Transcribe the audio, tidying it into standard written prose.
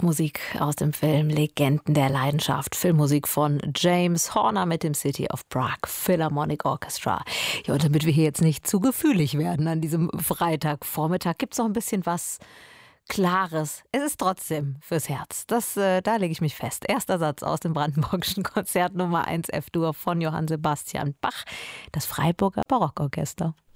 Musik aus dem Film Legenden der Leidenschaft. Filmmusik von James Horner mit dem City of Prague Philharmonic Orchestra. Ja, und damit wir hier jetzt nicht zu gefühlig werden an diesem Freitagvormittag, gibt es noch ein bisschen was Klares. Es ist trotzdem fürs Herz. Da lege ich mich fest. Erster Satz aus dem Brandenburgischen Konzert Nummer 1 F-Dur von Johann Sebastian Bach, das Freiburger Barockorchester.